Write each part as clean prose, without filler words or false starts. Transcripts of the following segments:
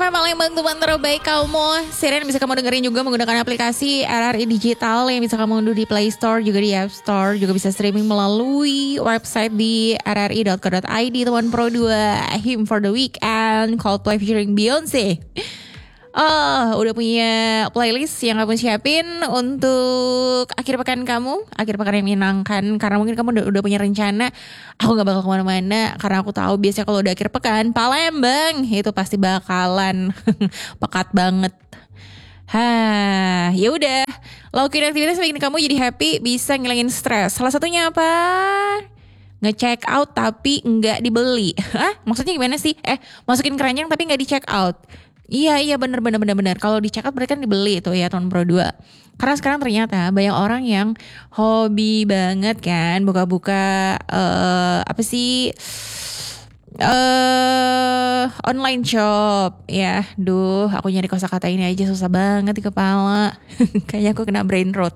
Suara Palembang teman terbaik kamu. Siaran bisa kamu dengerin juga menggunakan aplikasi RRI Digital yang bisa kamu unduh di Play Store juga di App Store. Juga bisa streaming melalui website di rri.co.id. Teman Pro 2 Him for the Weekend Coldplay featuring Beyonce. Udah punya playlist yang kamu siapin untuk akhir pekan kamu, akhir pekan yang menyenangkan. Karena mungkin kamu udah punya rencana, aku gak bakal kemana-mana. Karena aku tahu biasanya kalau udah akhir pekan Palembang itu pasti bakalan pekat banget. Ya udah, lakuin aktivitas yang bikin kamu jadi happy, bisa ngilangin stres. Salah satunya apa? Nge-check out tapi nggak dibeli. Maksudnya gimana sih? Masukin keranjang tapi nggak di-check out. Iya benar. Kalau di check out berarti kan dibeli itu ya Tuan Pro 2. Karena sekarang ternyata banyak orang yang hobi banget kan buka-buka online shop ya. Aku nyari kosakata ini aja susah banget di kepala. Kayaknya aku kena brain rot.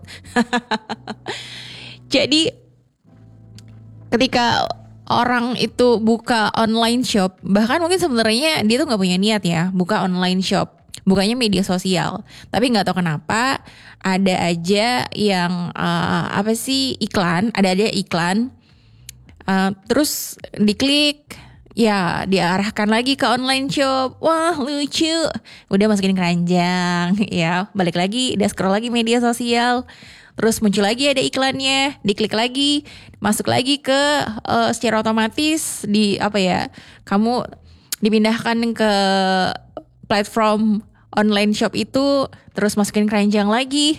Jadi ketika orang itu buka online shop, bahkan mungkin sebenarnya dia tuh nggak punya niat ya buka online shop, bukanya media sosial, tapi nggak tahu kenapa ada aja yang iklan, ada iklan, terus diklik, ya diarahkan lagi ke online shop, wah lucu, udah masukin keranjang, ya balik lagi, udah scroll lagi media sosial. Terus muncul lagi ada iklannya, diklik lagi, masuk lagi ke secara otomatis kamu dipindahkan ke platform online shop itu, terus masukin keranjang lagi.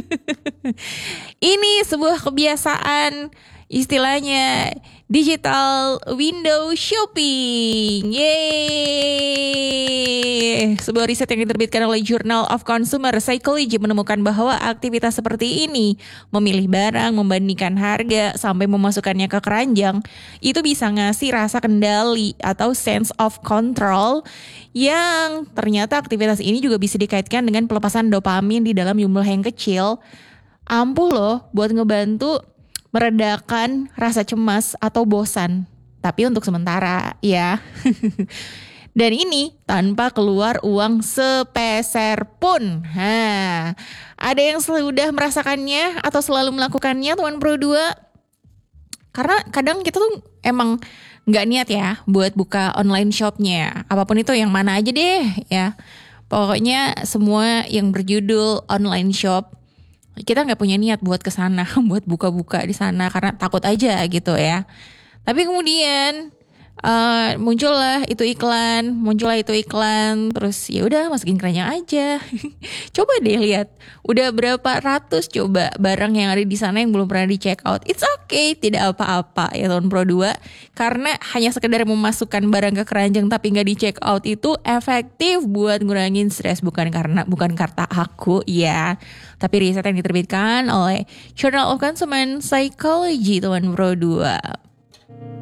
Ini sebuah kebiasaan, istilahnya digital window shopping. Yeay! Sebuah riset yang diterbitkan oleh Journal of Consumer Psychology menemukan bahwa aktivitas seperti ini, memilih barang, membandingkan harga, sampai memasukkannya ke keranjang, itu bisa ngasih rasa kendali atau sense of control, yang ternyata aktivitas ini juga bisa dikaitkan dengan pelepasan dopamin di dalam jumlah yang kecil. Ampuh loh buat ngebantu meredakan rasa cemas atau bosan, tapi untuk sementara ya. Dan ini tanpa keluar uang sepeser pun. Ada yang sudah merasakannya atau selalu melakukannya Tuan Pro 2? Karena kadang kita tuh emang gak niat ya buat buka online shopnya, apapun itu, yang mana aja deh ya. Pokoknya semua yang berjudul online shop, kita nggak punya niat buat kesana, buat buka-buka di sana karena takut aja gitu ya. Tapi kemudian muncullah itu iklan, terus ya udah masukin keranjang aja. Coba deh lihat, udah berapa ratus coba barang yang ada di sana yang belum pernah di check out. It's okay, tidak apa-apa ya Tuan Pro 2, karena hanya sekedar memasukkan barang ke keranjang tapi nggak di check out itu efektif buat ngurangin stres, bukan kata aku ya, tapi riset yang diterbitkan oleh Journal of Consumer Psychology Tuan Pro 2.